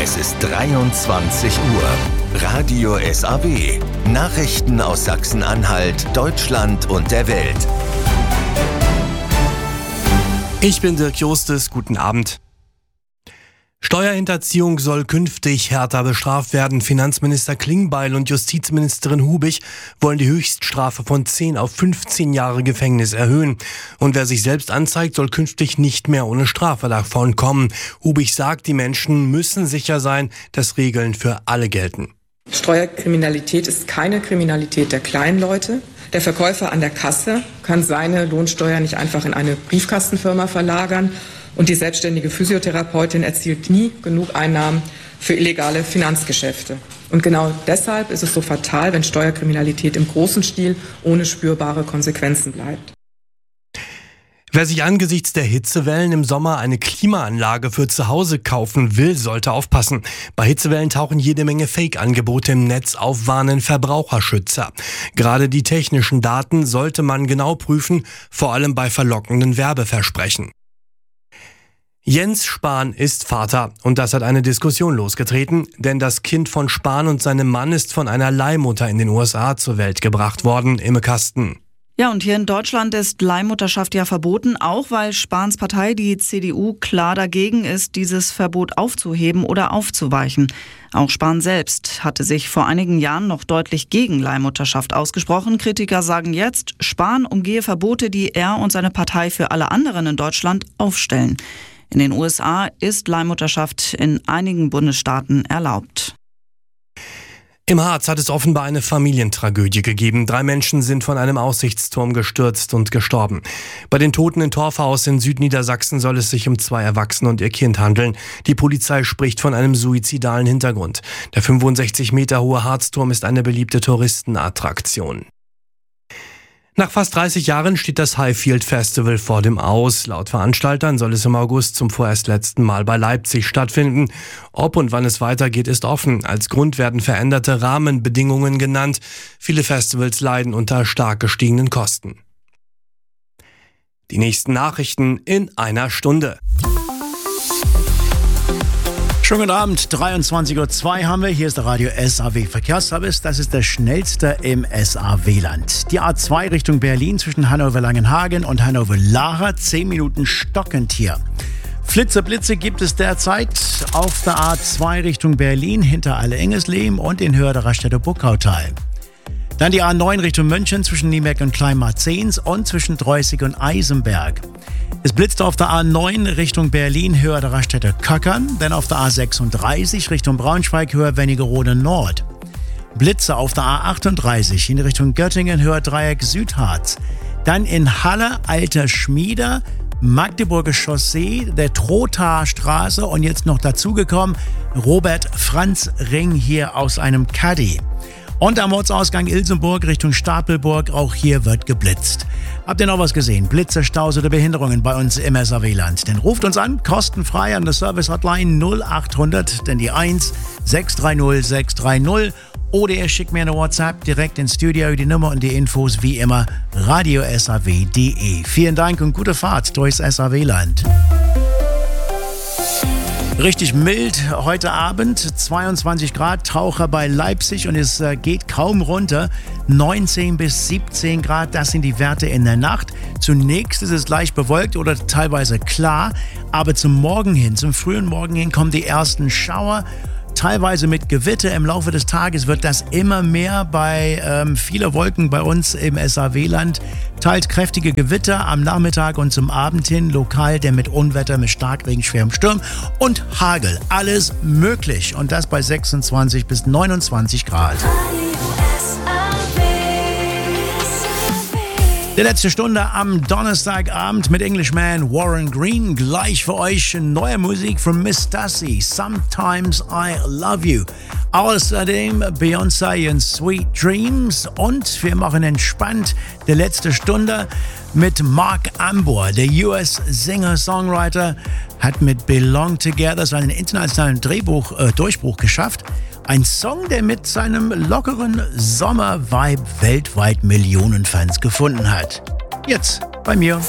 Es ist 23 Uhr. Radio SAW. Nachrichten aus Sachsen-Anhalt, Deutschland und der Welt. Ich bin Dirk Justus, guten Abend. Steuerhinterziehung soll künftig härter bestraft werden. Finanzminister Klingbeil und Justizministerin Hubig wollen die Höchststrafe von 10 auf 15 Jahre Gefängnis erhöhen. Und wer sich selbst anzeigt, soll künftig nicht mehr ohne Strafe davon kommen. Hubig sagt, die Menschen müssen sicher sein, dass Regeln für alle gelten. Steuerkriminalität ist keine Kriminalität der kleinen Leute. Der Verkäufer an der Kasse kann seine Lohnsteuer nicht einfach in eine Briefkastenfirma verlagern. Und die selbstständige Physiotherapeutin erzielt nie genug Einnahmen für illegale Finanzgeschäfte. Und genau deshalb ist es so fatal, wenn Steuerkriminalität im großen Stil ohne spürbare Konsequenzen bleibt. Wer sich angesichts der Hitzewellen im Sommer eine Klimaanlage für zu Hause kaufen will, sollte aufpassen. Bei Hitzewellen tauchen jede Menge Fake-Angebote im Netz auf, warnen Verbraucherschützer. Gerade die technischen Daten sollte man genau prüfen, vor allem bei verlockenden Werbeversprechen. Jens Spahn ist Vater und das hat eine Diskussion losgetreten, denn das Kind von Spahn und seinem Mann ist von einer Leihmutter in den USA zur Welt gebracht worden, Imme Kasten. Ja, und hier in Deutschland ist Leihmutterschaft ja verboten, auch weil Spahns Partei, die CDU, klar dagegen ist, dieses Verbot aufzuheben oder aufzuweichen. Auch Spahn selbst hatte sich vor einigen Jahren noch deutlich gegen Leihmutterschaft ausgesprochen. Kritiker sagen jetzt, Spahn umgehe Verbote, die er und seine Partei für alle anderen in Deutschland aufstellen. In den USA ist Leihmutterschaft in einigen Bundesstaaten erlaubt. Im Harz hat es offenbar eine Familientragödie gegeben. 3 Menschen sind von einem Aussichtsturm gestürzt und gestorben. Bei den Toten in Torfhaus in Südniedersachsen soll es sich um 2 Erwachsene und ihr Kind handeln. Die Polizei spricht von einem suizidalen Hintergrund. Der 65 Meter hohe Harzturm ist eine beliebte Touristenattraktion. Nach fast 30 Jahren steht das Highfield Festival vor dem Aus. Laut Veranstaltern soll es im August zum vorerst letzten Mal bei Leipzig stattfinden. Ob und wann es weitergeht, ist offen. Als Grund werden veränderte Rahmenbedingungen genannt. Viele Festivals leiden unter stark gestiegenen Kosten. Die nächsten Nachrichten in einer Stunde. Schönen guten Abend, 23.02 Uhr haben wir. Hier ist der Radio SAW Verkehrsservice. Das ist der schnellste im SAW-Land. Die A2 Richtung Berlin zwischen Hannover-Langenhagen und Hannover-Laacher. 10 Minuten stockend hier. Blitze gibt es derzeit auf der A2 Richtung Berlin hinter Alle-Engesleben und in Höhe der Raststätte Buckautal. Dann die A9 Richtung München zwischen Niemeck und Kleinmarzens und zwischen Dreußig und Eisenberg. Es blitzt auf der A9 Richtung Berlin höher der Raststätte Köckern, dann auf der A36 Richtung Braunschweig höher Wernigerode Nord. Blitze auf der A38 in Richtung Göttingen höher Dreieck Südharz. Dann in Halle Alter Schmieder, Magdeburger Chaussee, der Trothaer Straße und jetzt noch dazugekommen Robert-Franz-Ring hier aus einem Caddy. Und am Ortsausgang Ilsenburg Richtung Stapelburg, auch hier wird geblitzt. Habt ihr noch was gesehen? Blitze, Staus oder Behinderungen bei uns im SAW-Land? Dann ruft uns an, kostenfrei an der Service-Hotline 0800, denn die 1 630 630. Oder ihr schickt mir eine WhatsApp direkt ins Studio, die Nummer und die Infos wie immer radiosaw.de. Vielen Dank und gute Fahrt durchs SAW-Land. Richtig mild heute Abend, 22 Grad, Taucher bei Leipzig und es geht kaum runter. 19 bis 17 Grad, das sind die Werte in der Nacht. Zunächst ist es leicht bewölkt oder teilweise klar, aber zum Morgen hin, zum frühen Morgen hin kommen die ersten Schauer. Teilweise mit Gewitter. Im Laufe des Tages wird das immer mehr bei viele Wolken bei uns im SAW-Land. Teils kräftige Gewitter am Nachmittag und zum Abend hin. Lokal der mit Unwetter, mit Starkregen, schwerem Sturm und Hagel. Alles möglich. Und das bei 26 bis 29 Grad. Die letzte Stunde am Donnerstagabend mit Englishman Warren Green. Gleich für euch neue Musik von Miss Stassi. Sometimes I Love You. Außerdem Beyoncé und Sweet Dreams. Und wir machen entspannt die letzte Stunde mit Mark Ambor. Der US-Singer-Songwriter hat mit Belong Together seinen internationalen Durchbruch geschafft. Ein Song, der mit seinem lockeren Sommer-Vibe weltweit Millionen Fans gefunden hat. Jetzt bei mir.